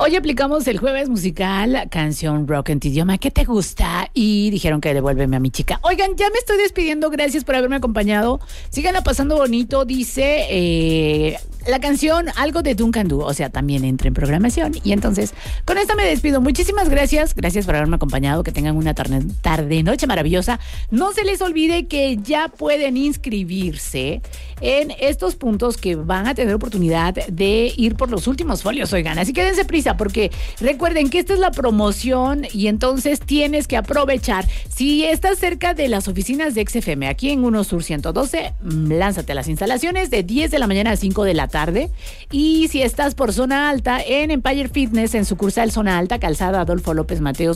Hoy aplicamos el jueves musical, canción rock en tu idioma. ¿Qué te gusta? Y dijeron que devuélveme a mi chica. Oigan, ya me estoy despidiendo. Gracias por haberme acompañado. Síganla pasando bonito. Dice la canción algo de Duncan Du. O sea, también entra en programación. Y entonces, con esta me despido. Muchísimas gracias. Gracias por haberme acompañado. Que tengan una tarde-noche maravillosa. No se les olvide que ya pueden inscribirse en estos puntos que van a tener oportunidad de ir por los últimos folios, oigan. Así que dense prisa porque recuerden que esta es la promoción y entonces tienes que aprovechar. Si estás cerca de las oficinas de XFM, aquí en 1 Sur 112, lánzate a las instalaciones de 10 de la mañana a 5 de la tarde. Y si estás por Zona Alta, en Empire Fitness, en sucursal Zona Alta, Calzada Adolfo López Mateos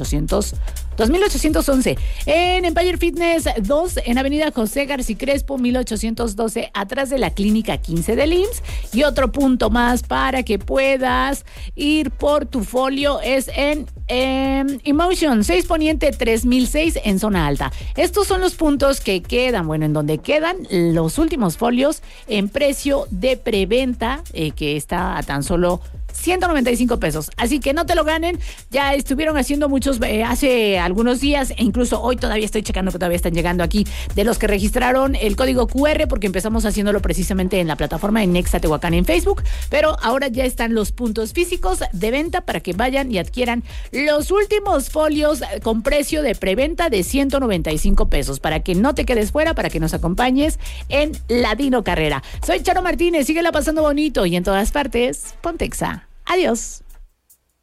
2811. En Empire Fitness 2, en Avenida José García Crespo 1812, atrás de la Clínica 15 del IMSS. Y otro punto más para que puedas ir por tu folio es en Emotion 6 Poniente 3006 en Zona Alta. Estos son los puntos que quedan, bueno, en donde quedan los últimos folios en precio de preventa, que está a tan solo 195 pesos. Así que no te lo ganen. Ya estuvieron haciendo muchos hace algunos días e incluso hoy todavía estoy checando que todavía están llegando aquí de los que registraron el código QR porque empezamos haciéndolo precisamente en la plataforma en Nexa Tehuacán en Facebook, pero ahora ya están los puntos físicos de venta para que vayan y adquieran los últimos folios con precio de preventa de 195 pesos para que no te quedes fuera, para que nos acompañes en Ladino Carrera. Soy Charo Martínez, síguela pasando bonito y en todas partes, Pontexa. Adiós.